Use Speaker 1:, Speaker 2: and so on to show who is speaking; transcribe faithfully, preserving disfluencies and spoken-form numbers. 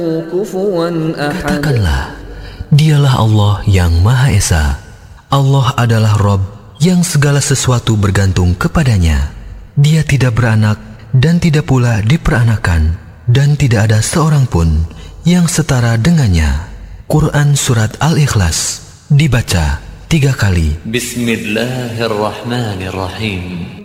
Speaker 1: Katakanlah, dialah Allah yang Maha Esa. Allah adalah Rabb yang segala sesuatu bergantung kepadanya. Dia tidak beranak dan tidak pula diperanakan, dan tidak ada seorang pun yang setara dengannya. Quran Surat Al-Ikhlas dibaca tiga kali.
Speaker 2: Bismillahirrahmanirrahim.